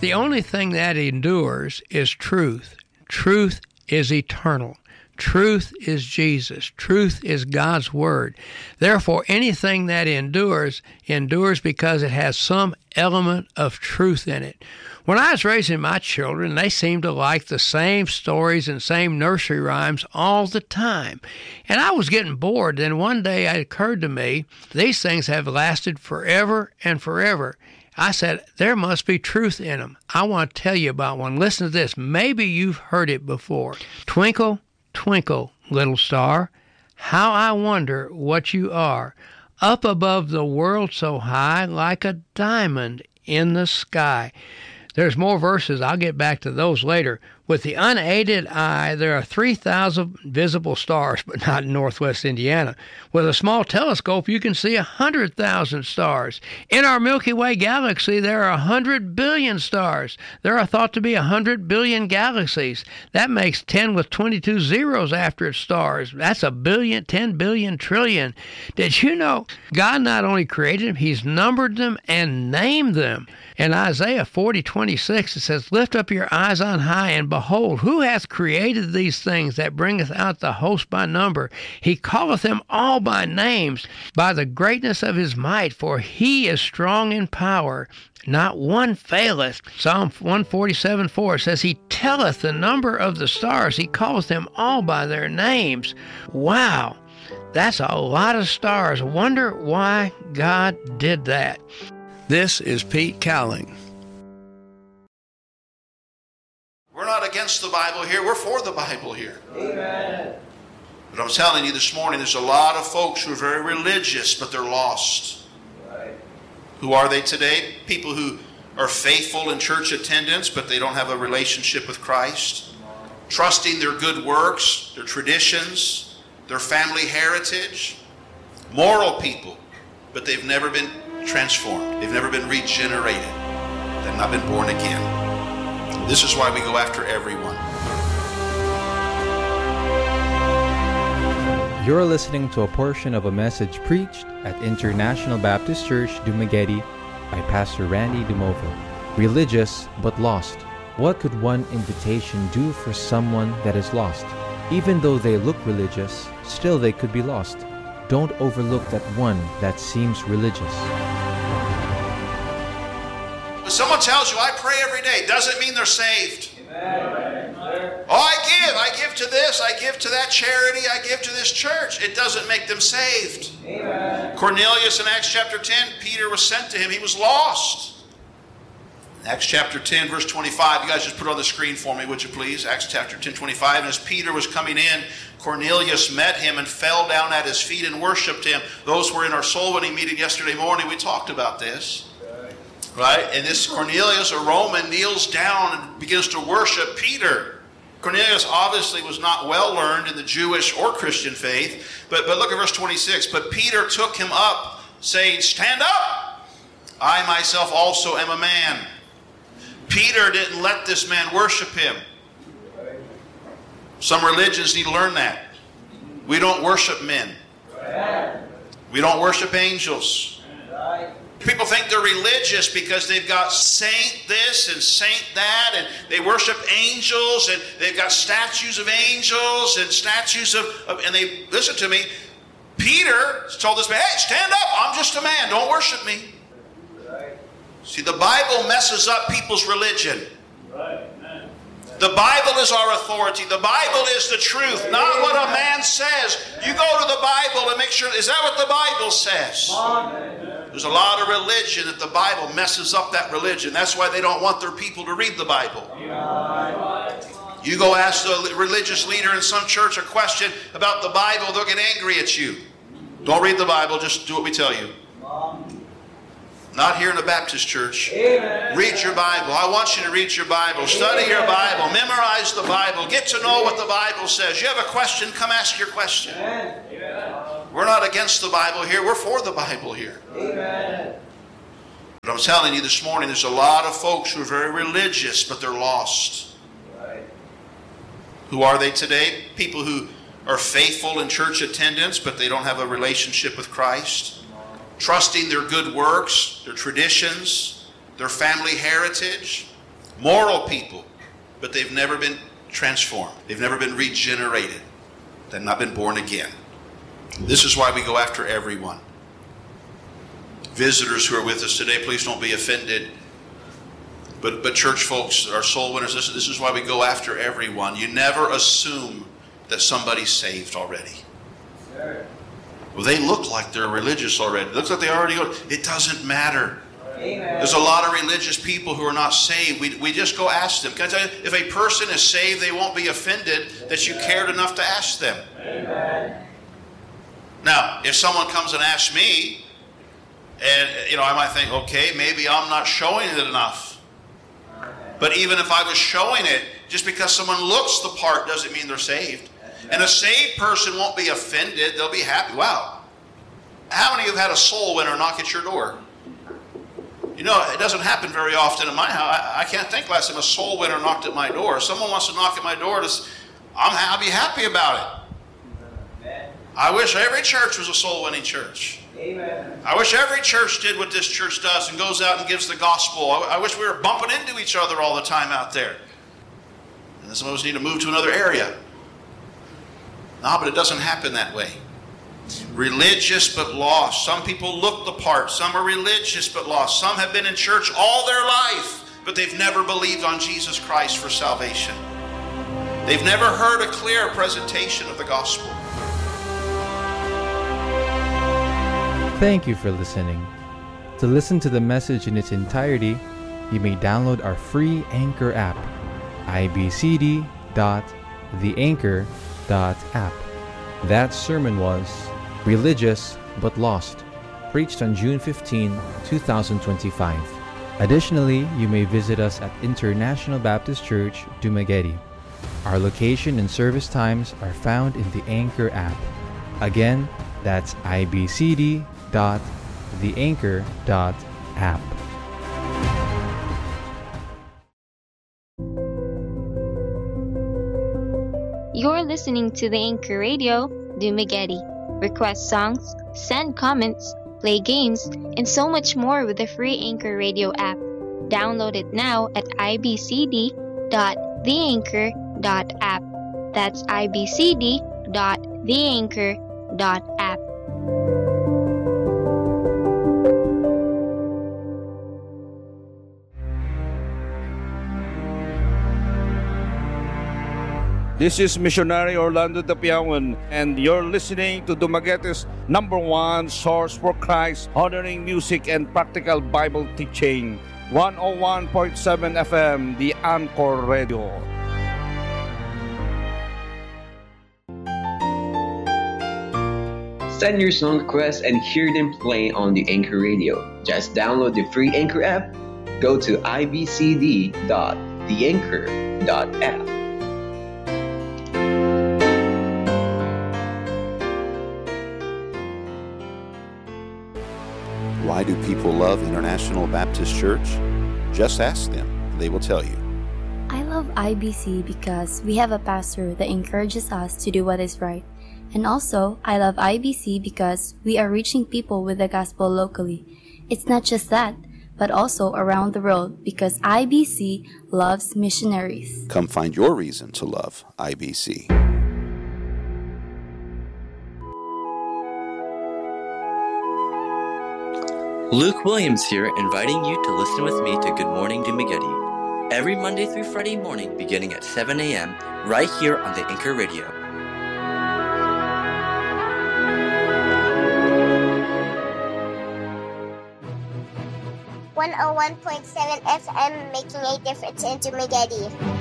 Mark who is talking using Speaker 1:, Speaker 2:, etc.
Speaker 1: The only thing that endures is truth. Truth is eternal. Truth is Jesus. Truth is God's Word. Therefore, anything that endures because it has some element of truth in it. When I was raising my children, they seemed to like the same stories and same nursery rhymes all the time. And I was getting bored. Then one day it occurred to me, these things have lasted forever and forever. I said, there must be truth in them. I want to tell you about one. Listen to this. Maybe you've heard it before. Twinkle, twinkle, little star, how I wonder what you are, up above the world so high, like a diamond in the sky. There's more verses. I'll get back to those later. With the unaided eye, there are 3,000 visible stars, but not in northwest Indiana. With a small telescope, you can see 100,000 stars. In our Milky Way galaxy, there are 100 billion stars. There are thought to be 100 billion galaxies. That makes 10 with 22 zeros after its stars. That's a billion, 10 billion, trillion. Did you know God not only created them, He's numbered them and named them? In Isaiah 40:26, it says, lift up your eyes on high, and behold, who hath created these things that bringeth out the host by number? He calleth them all by names, by the greatness of his might, for he is strong in power. Not one faileth. Psalm 147:4 says, he telleth the number of the stars. He calleth them all by their names. Wow, that's a lot of stars. Wonder why God did that. This is Pete Cowling.
Speaker 2: We're not against the Bible here. We're for the Bible here.
Speaker 3: Amen.
Speaker 2: But I'm telling you this morning, there's a lot of folks who are very religious, but they're lost.
Speaker 3: Right.
Speaker 2: Who are they today? People who are faithful in church attendance, but they don't have a relationship with Christ. Trusting their good works, their traditions, their family heritage. Moral people, but they've never been transformed. They've never been regenerated. They've not been born again. This is why we go after everyone.
Speaker 4: You're listening to a portion of a message preached at International Baptist Church, Dumaguete by Pastor Randy Dumovo. Religious but lost. What could one invitation do for someone that is lost? Even though they look religious, still they could be lost. Don't overlook that one that seems religious.
Speaker 2: When someone tells you, I pray every day, doesn't mean they're saved.
Speaker 3: Amen.
Speaker 2: Oh, I give to this, I give to that charity, I give to this church. It doesn't make them saved.
Speaker 3: Amen.
Speaker 2: Cornelius in Acts chapter 10, Peter was sent to him. He was lost. Acts chapter 10, verse 25. You guys just put it on the screen for me, would you please? Acts chapter 10, 25. And as Peter was coming in, Cornelius met him and fell down at his feet and worshipped him. Those who were in our soul winning meeting yesterday morning, we talked about this. Right? And this Cornelius, a Roman, kneels down and begins to worship Peter. Cornelius obviously was not well learned in the Jewish or Christian faith. But look at verse 26. But Peter took him up, saying, stand up! I myself also am a man. Peter didn't let this man worship him. Some religions need to learn that. We don't worship men. We don't worship angels. People think they're religious because they've got saint this and saint that, and they worship angels, and they've got statues of angels and statues of and they, listen to me, Peter told this man, hey, stand up, I'm just a man, don't worship me. See, the Bible messes up people's religion. The Bible is our authority. The Bible is the truth, not what a man says. You go to the Bible and make sure, is that what the Bible says? There's a lot of religion that the Bible messes up that religion. That's why they don't want their people to read the Bible. You go ask the religious leader in some church a question about the Bible, they'll get angry at you. Don't read the Bible, just do what we tell you. Not here in the Baptist church.
Speaker 3: Amen.
Speaker 2: Read your Bible. I want you to read your Bible. Study your Bible. Memorize the Bible. Get to know what the Bible says. You have a question, come ask your question.
Speaker 3: Amen.
Speaker 2: We're not against the Bible here. We're for the Bible here.
Speaker 3: Amen.
Speaker 2: But I'm telling you this morning, there's a lot of folks who are very religious, but they're lost.
Speaker 3: Right.
Speaker 2: Who are they today? People who are faithful in church attendance, but they don't have a relationship with Christ. Trusting their good works, their traditions, their family heritage. moral people, but they've never been transformed. They've never been regenerated. They've not been born again. This is why we go after everyone. Visitors who are with us today, please don't be offended. But church folks, our soul winners, this is why we go after everyone. You never assume that somebody's saved already.
Speaker 3: Sure.
Speaker 2: Well, they look like they're religious already. It looks like they already go. It doesn't matter.
Speaker 3: Amen.
Speaker 2: There's a lot of religious people who are not saved. We just go ask them. Can I tell you, if a person is saved, they won't be offended that you cared enough to ask them.
Speaker 3: Amen.
Speaker 2: Now, if someone comes and asks me, and I might think, okay, maybe I'm not showing it enough. But even if I was showing it, just because someone looks the part doesn't mean they're saved. And a saved person won't be offended. They'll be happy. Wow. How many of you have had a soul winner knock at your door? It doesn't happen very often in my house. I can't think last time a soul winner knocked at my door. If someone wants to knock at my door, I'll be happy about it.
Speaker 3: Amen.
Speaker 2: I wish every church was a soul-winning church.
Speaker 3: Amen.
Speaker 2: I wish every church did what this church does and goes out and gives the gospel. I wish we were bumping into each other all the time out there. And then some of us need to move to another area. No, but it doesn't happen that way. Religious but lost. Some people look the part. Some are religious but lost. Some have been in church all their life, but they've never believed on Jesus Christ for salvation. They've never heard a clear presentation of the gospel.
Speaker 4: Thank you for listening. To listen to the message in its entirety, you may download our free Anchor app, ibcd.theanchor.app. That sermon was Religious but Lost, preached on June 15, 2025. Additionally, you may visit us at International Baptist Church, Dumaguete. Our location and service times are found in the Anchor app. Again, that's ibcd.theanchor.app.
Speaker 5: You're listening to the Anchor Radio, Dumaguete. Request songs, send comments, play games, and so much more with the free Anchor Radio app. Download it now at ibcd.theanchor.app. That's ibcd.theanchor.app.
Speaker 6: This is Missionary Orlando Tapiawan, and you're listening to Dumaguete's #1 source for Christ, honoring music and practical Bible teaching. 101.7 FM, the Anchor Radio.
Speaker 7: Send your song requests and hear them play on the Anchor Radio. Just download the free Anchor app. Go to ibcd.theanchor.app.
Speaker 2: Why do people love International Baptist Church? Just ask them. They will tell you.
Speaker 8: I love IBC because we have a pastor that encourages us to do what is right. And also, I love IBC because we are reaching people with the gospel locally. It's not just that, but also around the world because IBC loves missionaries.
Speaker 2: Come find your reason to love IBC.
Speaker 9: Luke Williams here, inviting you to listen with me to Good Morning Dumaguete every Monday through Friday morning beginning at 7 a.m. right here on the Anchor Radio.
Speaker 10: .7 FM, making a difference in Dumaguete.